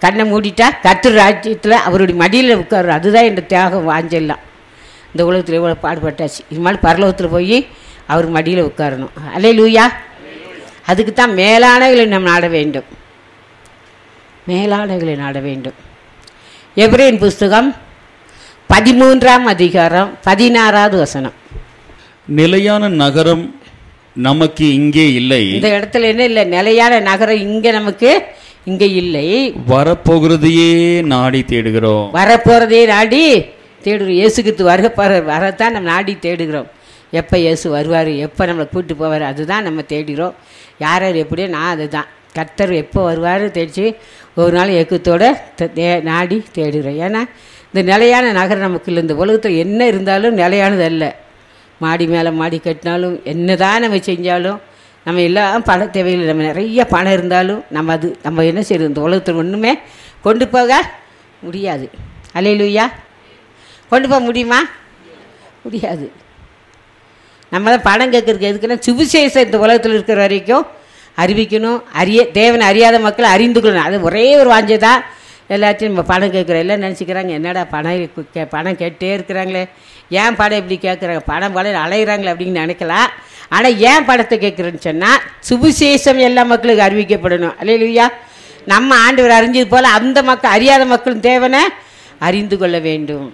கண்ணை மூடிட்டா கர்த்தர் ராஜ்யத்தில் அவருடைய மடியில் உட்கார்றோம். அதுதான் என் தியாகம் வாஞ்செல்லாம். இந்த உலகத்தில் எவ்வளோ பாடுபட்டாச்சு, இது மாதிரி பரலோகத்தில் போய் அவர் மடியில் உட்காரணும். அல்லேலூயா. அதுக்கு தான் மேலானவர்களை நாம் நாட வேண்டும், மேலானவர்களை நாட வேண்டும். எபிரேயர் புஸ்தகம் 13ஆம் அதிகாரம் 16வது வசனம். நிலையான நகரம் நமக்கு இங்கே இல்லை. இந்த இடத்துல என்ன இல்லை? நிலையான நகரம் இங்கே நமக்கு இங்கே இல்லை. வரப்போகிறதையே நாடி தேடுகிறோம். வரப்போகிறதையே நாடி தேடுகிறோம். இயேசு கிறிஸ்து வரத்தான் நம்ம நாடி தேடுகிறோம். எப்போ இயேசு வருவார், எப்போ நம்மளை கூப்பிட்டு போவார், அதுதான் நம்ம தேடுகிறோம். யார் யார் எப்படியோ நான் அதுதான். கர்த்தர் எப்போ வருவார் தேடிச்சு ஒரு நாள் ஏக்கத்தோடு நாடி தேடுகிறோம். ஏன்னா இந்த நிலையான நகரம் நமக்கு இல்லை. இந்த உலகத்தில் என்ன இருந்தாலும் நிலையானது அல்ல. மாடி மேலே மாடி கட்டினாலும் என்ன தான் நம்ம செஞ்சாலும் நம்ம எல்லாம் பண தேவையில் நம்ம நிறைய பணம் இருந்தாலும் நம்ம என்ன செய்யறது? இந்த உலகத்தில் ஒன்றுமே கொண்டு போக முடியாது. அல்லேலூயா. கொண்டு போக முடியுமா? முடியாது. நம்ம தான் பணம் கேட்குறதுக்கு எதுக்குன்னா சுவிசேஷம் இந்த உலகத்தில் இருக்கிற வரைக்கும் அறிவிக்கணும். தேவனை அறியாத மக்களை அறிந்து கொள்ளணும். அது ஒரே ஒரு வாஞ்சை தான். எல்லாத்தையும் நம்ம பணம் கேட்குறோம். எல்லாம் நினச்சிக்கிறாங்க, என்னடா பணம் கேட்டே இருக்கிறாங்களே, ஏன் பணம் இப்படி கேட்குறாங்க, பணம் அலையிறாங்களே அப்படின்னு நினைக்கலாம். ஆனால் ஏன் பணத்தை கேட்குறேன்னு சொன்னால் சுவிசேஷம் எல்லா மக்களுக்கு அறிவிக்கப்படணும். அல்லேலூயா. நம்ம ஆண்டவர் அறிஞ்சது போல் அந்த மக்கள் அறியாத மக்களும் தேவனை அறிந்து கொள்ள வேண்டும்.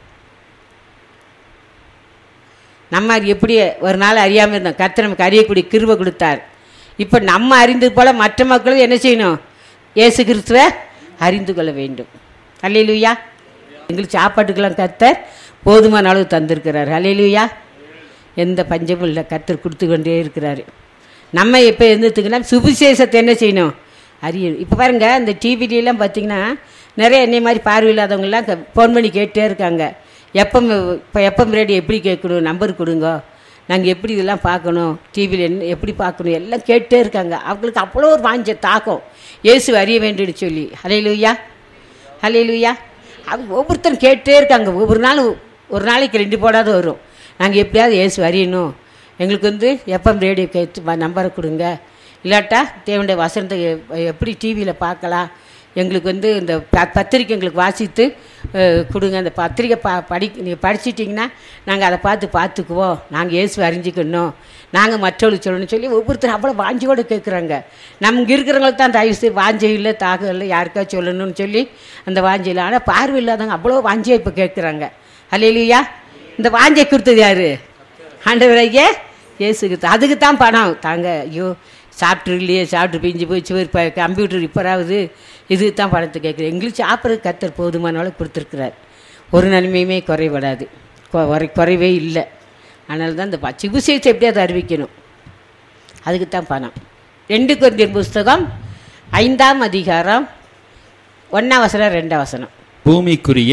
நம்ம எப்படி ஒரு நாள் அறியாமல் இருந்தோம், கர்த்தர் நமக்கு அறியக்கூடிய கிருபை கொடுத்தார். இப்போ நம்ம அறிந்தது போல் மற்ற மக்களும் என்ன செய்யணும்? இயேசு கிறிஸ்துவை அறிந்து கொள்ள வேண்டும். அல்லேலூயா. எங்களுக்கு சாப்பாட்டுக்கெல்லாம் கர்த்தர் போதுமான அளவு தந்திருக்கிறார். அல்லேலூயா. எந்த பஞ்சமும் இல்லை, கர்த்தர் கொடுத்து கொண்டே இருக்கிறாரு. நம்ம இப்போ இருந்துட்டுங்கன்னா சுவிசேஷத்தை என்ன செய்யணும்? அறியணும். இப்போ பாருங்கள், இந்த டிவிலாம் பார்த்திங்கன்னா நிறைய என்னை மாதிரி பார்வையில்லாதவங்களாம் ஃபோன் பண்ணி கேட்டே இருக்காங்க. எப்போ ரேடியோ எப்படி கேட்கணும், நம்பர் கொடுங்க, நாங்கள் எப்படி இதெல்லாம் பார்க்கணும், டிவியில் எப்படி பார்க்கணும் எல்லாம் கேட்டே இருக்காங்க. அவங்களுக்கு அவ்வளோ ஒரு வாஞ்ச தாக்கம் இயேசு அறிய வேண்டும்னு சொல்லி. அல்லேலூயா. அல்லேலூயா. அது ஒவ்வொருத்தரும் கேட்டே இருக்காங்க. ஒரு நாளைக்கு 2 போடாத வரும். நாங்கள் எப்படியாவது இயேசு அறியணும், எங்களுக்கு எப்போ ரேடியோ கேட்டு நம்பரை கொடுங்க, இல்லாட்டா தேவனுடைய வசனத்தை எப்படி டிவியில் பார்க்கலாம், எங்களுக்கு இந்த பத்திரிக்கை எங்களுக்கு வாசித்து கொடுங்க, அந்த பத்திரிக்கை நீங்கள் படிச்சிட்டிங்கன்னா நாங்கள் அதை பார்த்துக்குவோம், நாங்கள் இயேசு அறிஞ்சிக்கணும், நாங்கள் மற்றவர்களுக்கு சொல்லணும்னு சொல்லி ஒவ்வொருத்தரும் அவ்வளோ வாஞ்சியோடு கேட்குறாங்க. நமக்கு இருக்கிறவங்களுக்கு தான் தயவு செய்து வாஞ்சை இல்லை, தாகம் இல்லை, யாருக்கா சொல்லணும்னு சொல்லி அந்த வாஞ்சை இல்லை. ஆனால் பார்வை இல்லாதவங்க அவ்வளோ வாஞ்சியாக இப்போ கேட்குறாங்க. அல்லேலூயா. இந்த வாஞ்சை கொடுத்தது யார்? ஆண்டவராகிய இயேசு கிறிஸ்து. அதுக்கு தான் பணம் தாங்க. ஐயோ சாப்பிட்டு இல்லையே, சாப்பிட்டு பிஞ்சு போய் இப்போ கம்ப்யூட்டர் இப்போராவது இதுக்கு தான் பணத்தை கேட்குறேன். எங்களுக்கு சாப்பிட்றது கர்த்தர் போதுமான அளவு கொடுத்துருக்குறார். ஒரு நன்மையுமே குறைபடாது, குறைவே இல்லை. அதனால தான் இந்த சுவிசேஷத்தை எப்படியாவது அறிவிக்கணும், அதுக்கு தான் பணம். 2 கொரிந்தியர் புஸ்தகம் 5ஆம் அதிகாரம் 1ஆம் வசனம் 2ஆம் வசனம். பூமிக்குரிய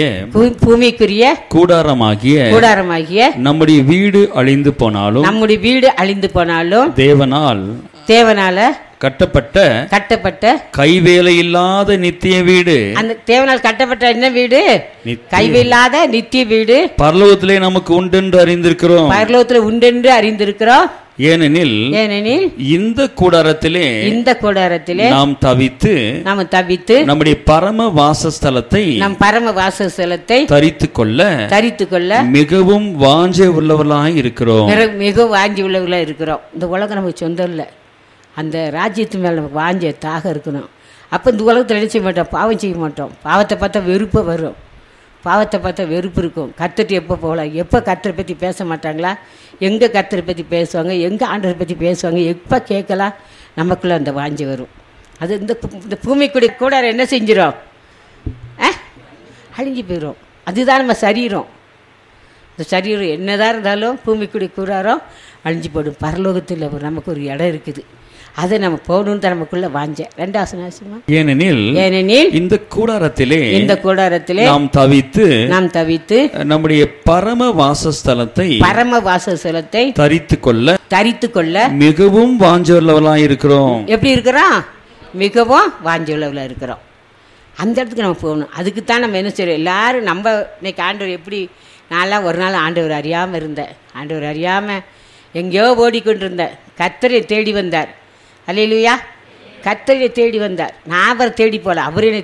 கூடாரமாகிய நம்முடைய வீடு அழிந்து போனாலும் தேவனால கட்டப்பட்ட கைவேலை இல்லாத நித்திய வீடு. அந்த தேவனால் கட்டப்பட்ட என்ன வீடு? கைவேலாத நித்திய வீடு பரலோகத்திலே நமக்கு உண்டென்று அறிந்திருக்கிறோம். ஏனெனில் இந்த கூடாரத்திலே நாம் தவித்து நம்முடைய பரம வாசஸ்தலத்தை தரித்து கொள்ள மிகவும் வாஞ்சை உள்ளவர்களாய் இருக்கிறோம். இந்த உலகம் நமக்கு சொந்தம் இல்லை, அந்த ராஜ்யத்து மேலே நமக்கு வாஞ்ச தாக இருக்கணும். அப்போ இந்த உலகத்தில் என்ன செய்ய மாட்டோம்? பாவம் செய்ய மாட்டோம். பாவத்தை பார்த்தா வெறுப்பு வரும், பாவத்தை பார்த்தா வெறுப்பு இருக்கும். கர்த்தர் எப்போ போகலாம்? எப்போ கர்த்தரை பற்றி பேச மாட்டாங்களா? எங்கே கர்த்தரை பற்றி பேசுவாங்க, எங்கே ஆண்டவரை பற்றி பேசுவாங்க, எப்போ கேட்கலாம்? நமக்குள்ளே அந்த வாஞ்சி வரும். அது இந்த பூமிக்குடி கூட என்ன செஞ்சிடும்? அழிஞ்சு போயிடும். அதுதான் நம்ம சரீரம். இந்த சரீரம் என்னதான் இருந்தாலும் பூமிக்குடி கூறாரோ அழிஞ்சு போடும். பரலோகத்தில் நமக்கு ஒரு இடம் இருக்குது, அதை நம்ம போகணும்னு தான் நமக்குள்ள வாஞ்ச. 2ஆம் வசனம். ஏனெனில் இந்த கூடாரத்திலே நாம் தவித்து நம்முடைய பரம வாசஸ்தலத்தை தரித்து கொள்ள மிகவும் வாஞ்சவர்களாய் இருக்கிறோம். எப்படி இருக்கிறோம்? மிகவும் வாஞ்சவர்களாக இருக்கிறோம். அந்த இடத்துக்கு நம்ம போகணும். அதுக்கு தான் நம்ம என்ன செய்யறோம்? எல்லாரும் நம்ம இன்னைக்கு ஆண்டவர் எப்படி, நான்லாம் ஒரு நாள் ஆண்டவர் அறியாமல் இருந்தேன், ஆண்டவர் அறியாமல் எங்கேயோ ஓடிக்கொண்டிருந்தேன். கர்த்தரை தேடி வந்தார். அல்லேலூயா. கர்த்தரை தேடி வந்தார். நான் அவரை தேடி போகல, அவர் என்னை